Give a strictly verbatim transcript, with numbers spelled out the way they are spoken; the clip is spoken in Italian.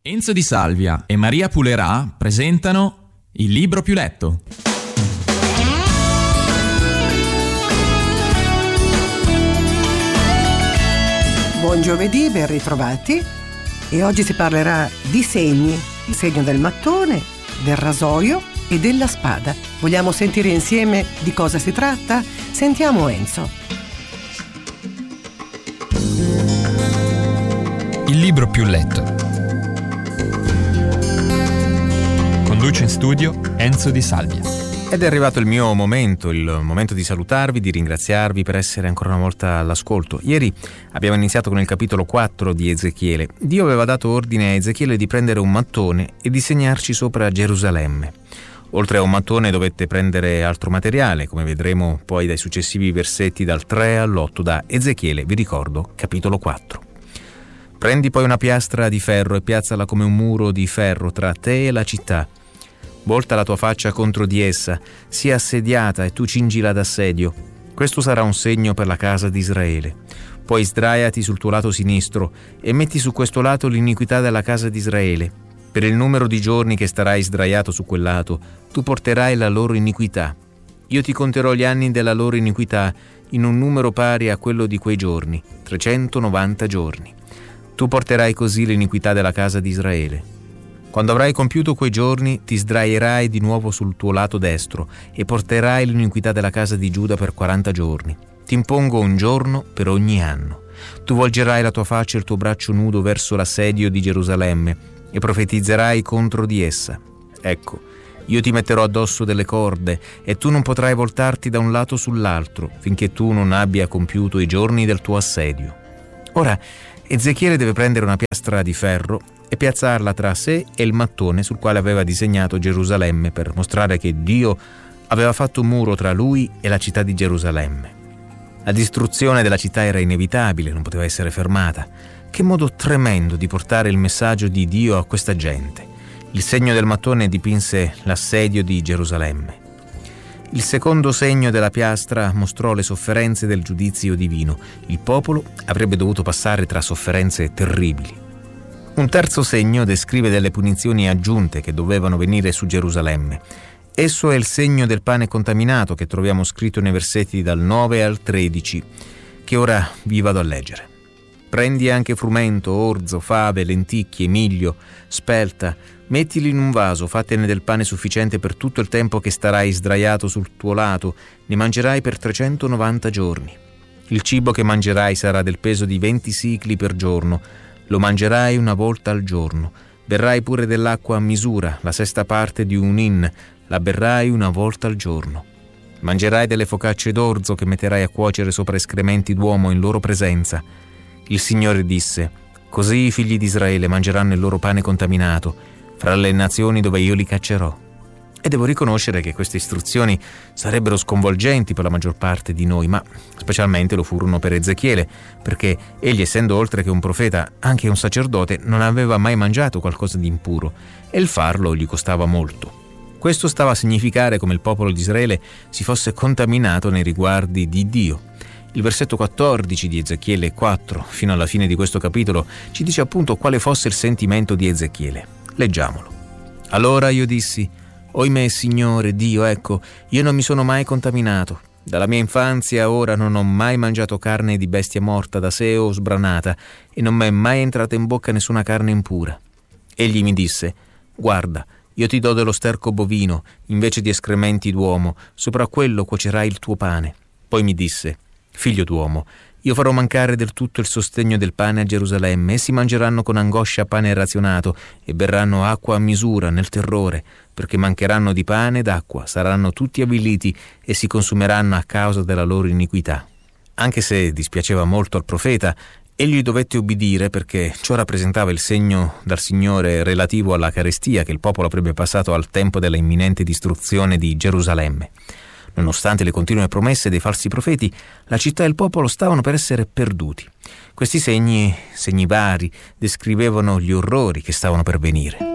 Enzo Di Salvia e Maria Pulerà presentano Il libro più letto. Buon giovedì, ben ritrovati. E oggi si parlerà di segni, il segno del mattone, del rasoio e della spada. Vogliamo sentire insieme di cosa si tratta? Sentiamo Enzo. Il libro più letto. Conduce in studio Enzo Di Salvia. Ed è arrivato il mio momento, il momento di salutarvi, di ringraziarvi per essere ancora una volta all'ascolto. Ieri abbiamo iniziato con il capitolo quattro di Ezechiele. Dio aveva dato ordine a Ezechiele di prendere un mattone e disegnarci sopra Gerusalemme. Oltre a un mattone dovette prendere altro materiale, come vedremo poi dai successivi versetti dal tre all'otto da Ezechiele, vi ricordo, capitolo quattro. Prendi poi una piastra di ferro e piazzala come un muro di ferro tra te e la città. Volta la tua faccia contro di essa, sia assediata e tu cingila d'assedio. Questo sarà un segno per la casa di Israele. Poi sdraiati sul tuo lato sinistro e metti su questo lato l'iniquità della casa di Israele. Per il numero di giorni che starai sdraiato su quel lato, tu porterai la loro iniquità. Io ti conterò gli anni della loro iniquità in un numero pari a quello di quei giorni, trecentonovanta giorni. Tu porterai così l'iniquità della casa di Israele. Quando avrai compiuto quei giorni, ti sdraierai di nuovo sul tuo lato destro e porterai l'iniquità della casa di Giuda per quaranta giorni. Ti impongo un giorno per ogni anno. Tu volgerai la tua faccia e il tuo braccio nudo verso l'assedio di Gerusalemme e profetizzerai contro di essa. Ecco, io ti metterò addosso delle corde e tu non potrai voltarti da un lato sull'altro finché tu non abbia compiuto i giorni del tuo assedio. Ora, Ezechiele deve prendere una piastra di ferro e piazzarla tra sé e il mattone sul quale aveva disegnato Gerusalemme per mostrare che Dio aveva fatto un muro tra lui e la città di Gerusalemme. La distruzione della città era inevitabile, non poteva essere fermata. Che modo tremendo di portare il messaggio di Dio a questa gente. Il segno del mattone dipinse l'assedio di Gerusalemme. Il secondo segno della piastra mostrò le sofferenze del giudizio divino. Il popolo avrebbe dovuto passare tra sofferenze terribili. Un terzo segno descrive delle punizioni aggiunte che dovevano venire su Gerusalemme. Esso è il segno del pane contaminato che troviamo scritto nei versetti dal nove al tredici, che ora vi vado a leggere. Prendi anche frumento, orzo, fave, lenticchie, miglio, spelta, mettili in un vaso, fatene del pane sufficiente per tutto il tempo che starai sdraiato sul tuo lato, ne mangerai per trecentonovanta giorni. Il cibo che mangerai sarà del peso di venti sicli per giorno, lo mangerai una volta al giorno. Berrai pure dell'acqua a misura, la sesta parte di un hin, la berrai una volta al giorno. Mangerai delle focacce d'orzo che metterai a cuocere sopra escrementi d'uomo in loro presenza. Il Signore disse: così i figli di Israele mangeranno il loro pane contaminato, fra le nazioni dove io li caccerò. E devo riconoscere che queste istruzioni sarebbero sconvolgenti per la maggior parte di noi, ma specialmente lo furono per Ezechiele, perché egli, essendo oltre che un profeta anche un sacerdote, non aveva mai mangiato qualcosa di impuro e il farlo gli costava molto. Questo stava a significare come il popolo di Israele si fosse contaminato nei riguardi di Dio. Il versetto quattordici di Ezechiele quattro, fino alla fine di questo capitolo, ci dice appunto quale fosse il sentimento di Ezechiele. Leggiamolo. Allora io dissi: oimè, Signore Dio, ecco, io non mi sono mai contaminato. Dalla mia infanzia ora non ho mai mangiato carne di bestia morta da sé o sbranata, e non mi è mai entrata in bocca nessuna carne impura. Egli mi disse: guarda, io ti do dello sterco bovino, invece di escrementi d'uomo, sopra quello cuocerai il tuo pane. Poi mi disse: figlio d'uomo, io farò mancare del tutto il sostegno del pane a Gerusalemme. Essi mangeranno con angoscia pane razionato e berranno acqua a misura nel terrore, perché mancheranno di pane ed acqua, saranno tutti avviliti e si consumeranno a causa della loro iniquità. Anche se dispiaceva molto al profeta, egli dovette obbedire perché ciò rappresentava il segno dal Signore relativo alla carestia che il popolo avrebbe passato al tempo della imminente distruzione di Gerusalemme. Nonostante le continue promesse dei falsi profeti, la città e il popolo stavano per essere perduti. Questi segni, segni vari, descrivevano gli orrori che stavano per venire.